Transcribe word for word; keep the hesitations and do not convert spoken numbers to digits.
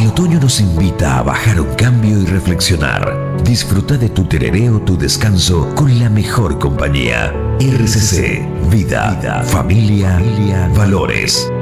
El otoño nos invita a bajar un cambio y reflexionar. Disfruta de tu tereré o tu descanso con la mejor compañía. R C C, vida, vida familia, familia, valores.